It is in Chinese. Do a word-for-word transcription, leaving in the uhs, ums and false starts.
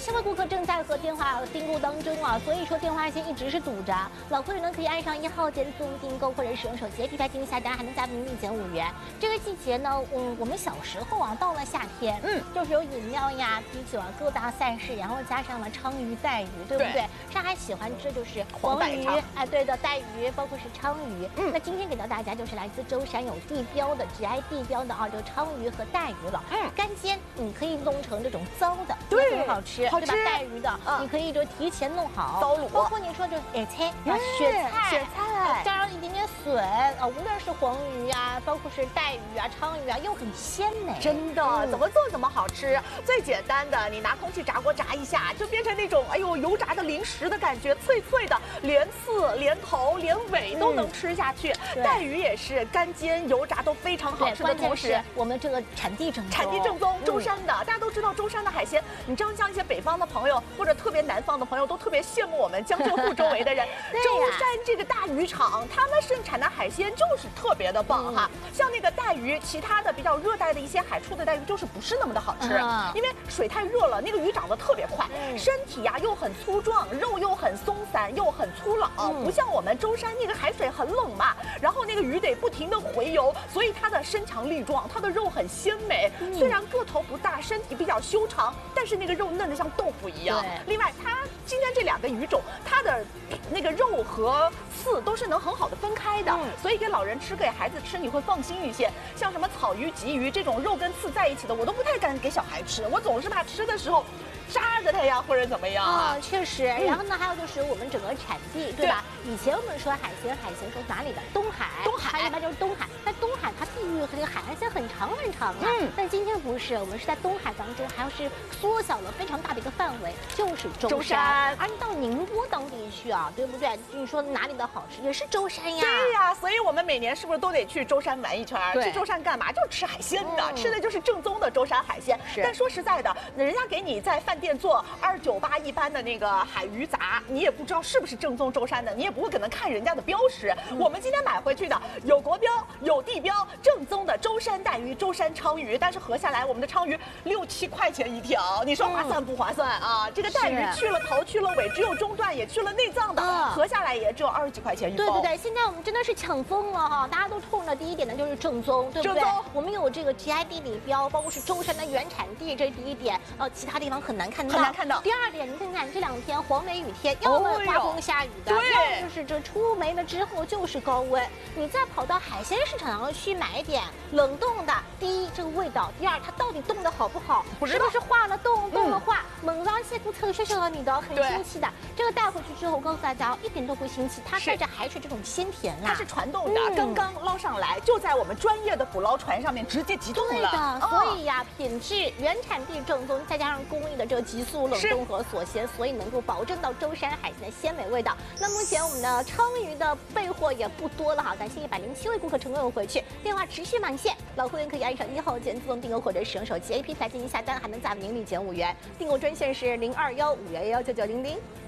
七位顾客正在和电话订购当中啊，所以说电话线一直是堵着。老会员呢可以按上一号键自动订购，或者使用手机 A P P 来进行下单，还能加明立减五元。这个季节呢，嗯，我们小时候啊，到了夏天，嗯，就是有饮料呀、啤酒啊，各大赛事，然后加上了鲳鱼、带鱼，对不对？对上海喜欢吃就是黄鱼，哎，对的，带鱼，包括是鲳鱼。嗯，那今天给到大家就是来自舟山有地标的 G I 地标的啊，这个鲳鱼和带鱼了。嗯，干煎你可以弄成这种糟的，对，很好吃， 好吃。 对吧？带鱼的，嗯、你可以就提前弄好， 刀卤， 包括你说就野菜啊，雪菜， 雪菜， 加上一点点笋啊，无论是黄鱼啊，包括是带鱼啊、鲳鱼啊，又很鲜美。 真的，嗯、怎么做怎么好吃。最简单的，你拿空气炸锅炸一下，就变成那种哎呦油炸的零食的感觉，脆脆的，连刺、连头、连尾都能吃下去。嗯、带鱼也是干煎、油炸都非常好吃的同时， 我们这个产地正宗， 产地正宗，舟山的，嗯、大家都知道舟山的海鲜。你知道像一些北方的朋友或者特别南方的朋友都特别羡慕我们江浙沪周围的人。舟山这个大渔场，他们盛产的海鲜就是特别的棒哈。嗯、像那个带鱼，其他的比较热带的一些海处的带鱼就是不是那么的好吃，嗯、因为水太热了，那个鱼长得特别快，嗯、身体呀、啊、又很粗壮，肉又很松散又很粗老，嗯、不像我们舟山那个海水很冷嘛，然后那个鱼得不停的回游，所以它的身强力壮，它的肉很鲜美。嗯、虽然个头不大，身体比较修长，但是那个肉嫩得像豆腐一样。另外，它今天这两个鱼种，它的那个肉和刺都是能很好的分开的，嗯、所以给老人吃、给孩子吃，你会放心一些。像什么草鱼、鲫鱼这种肉跟刺在一起的，我都不太敢给小孩吃，我总是怕吃的时候扎着它呀，或者怎么样啊？ 哦，确实。嗯、然后呢，还有就是我们整个产地，对吧？对以前我们说海鲜，海鲜说哪里的？东海， 东海， 它一般就是东海。但东海它地域和这个海岸线很长很长啊。嗯。但今天不是，我们是在东海当中，还是缩小了非常大的一个范围，就是舟山。而到宁波等地区啊，对不对？你说哪里的好吃，也是舟山呀。 对呀，所以我们每年是不是都得去舟山玩一圈？去舟山干嘛？就是吃海鲜的，嗯、吃的就是正宗的舟山海鲜。但说实在的，人家给你在饭店做二九八一般的那个海鱼杂，你也不知道是不是正宗舟山的，你也不会可能看人家的标识。嗯、我们今天买回去的有国标、有地标，正宗的舟山带鱼、舟山鲳鱼，但是合下来我们的鲳鱼六七块钱一条，你说划算不划算啊？这个带鱼去了头去了尾，只有中段也去了内脏的，嗯、合下来也只有二十几块钱一包。 对对对，现在我们真的是抢疯了哈！大家都冲着第一点呢就是正宗，对不对？我们有这个 G I 地理标，包括是舟山的原产地，这是第一点。呃，其他地方很难看到， 很难看到。 第二点，你看看这两天黄梅雨天，要么刮风下雨的，要么就是这出梅了之后就是高温。你再跑到海鲜市场上去买点冷冻的，第一这个味道，第二它到底冻的好不好？ 不知道是化了冻，冻了化，猛让蟹骨特色是你的，很腥气的。这个带回去之后，我告诉大家，一点都不腥气，它带着海水这种鲜甜啦。 它是传动的，嗯、刚刚捞上来，就在我们专业的捕捞船上面直接急冻了。 对的，所以呀，品质原产地正宗，再加上工艺的这个急速冷冻和锁鲜，所以能够保证到舟山海鲜的鲜美味道。那目前我们的鲳鱼的备货也不多了哈，感谢一百零七位顾客成功回去，电话持续满线，老会员可以按上一号键自动订购或者使用手机 A P P 来进行下单，还能在明立减五元。订购专线是零二幺五幺幺九九零零。